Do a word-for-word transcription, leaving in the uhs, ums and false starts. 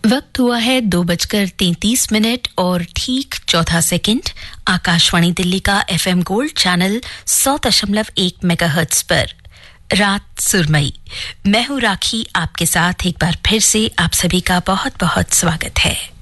वक्त हुआ है दो बजकर तैंतीस मिनट और ठीक चौदह सेकंड। आकाशवाणी दिल्ली का एफएम गोल्ड चैनल सौ दशमलव एक मेगाहर्ट्ज पर रात सुरमई। मैं हूं राखी, आपके साथ एक बार फिर से आप सभी का बहुत बहुत स्वागत है।